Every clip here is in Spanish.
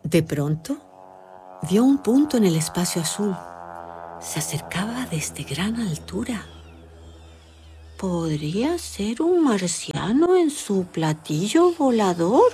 De pronto, vio un punto en el espacio azul. Se acercaba desde gran altura. ¿Podría ser un marciano en su platillo volador?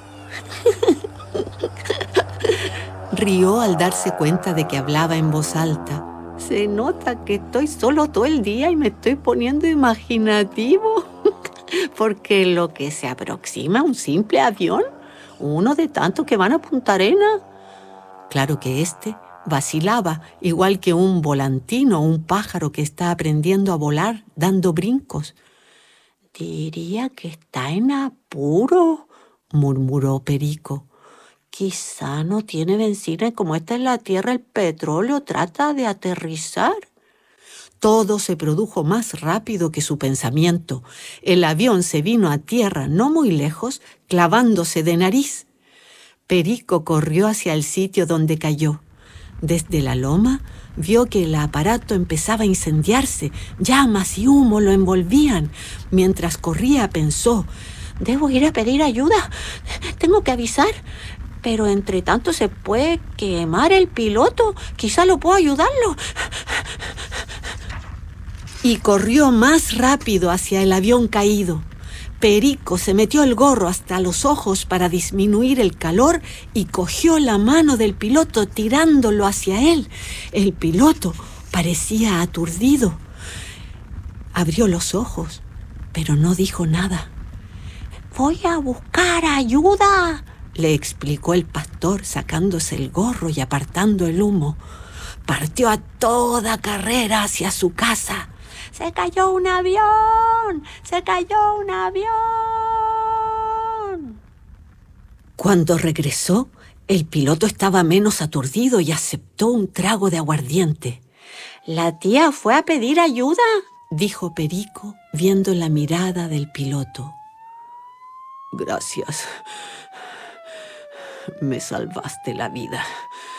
Rió al darse cuenta de que hablaba en voz alta. Se nota que estoy solo todo el día y me estoy poniendo imaginativo. Porque lo que se aproxima a un simple avión, uno de tantos que van a Punta Arenas. Claro que este vacilaba, igual que un volantino o un pájaro que está aprendiendo a volar dando brincos. «Diría que está en apuro», murmuró Perico. «Quizá no tiene benzina y como está en la tierra el petróleo trata de aterrizar». Todo se produjo más rápido que su pensamiento. El avión se vino a tierra no muy lejos, clavándose de nariz. Perico corrió hacia el sitio donde cayó. Desde la loma vio que el aparato empezaba a incendiarse. Llamas y humo lo envolvían. Mientras corría pensó: «Debo ir a pedir ayuda. Tengo que avisar. Pero entre tanto se puede quemar el piloto. Quizá lo puedo ayudarlo». Y corrió más rápido hacia el avión caído. Perico se metió el gorro hasta los ojos para disminuir el calor y cogió la mano del piloto tirándolo hacia él. El piloto parecía aturdido. Abrió los ojos, pero no dijo nada. «Voy a buscar ayuda», le explicó el pastor sacándose el gorro y apartando el humo. Partió a toda carrera hacia su casa. «¡Se cayó un avión! ¡Se cayó un avión!». Cuando regresó, el piloto estaba menos aturdido y aceptó un trago de aguardiente. «La tía fue a pedir ayuda», dijo Perico, viendo la mirada del piloto. «Gracias. Me salvaste la vida»,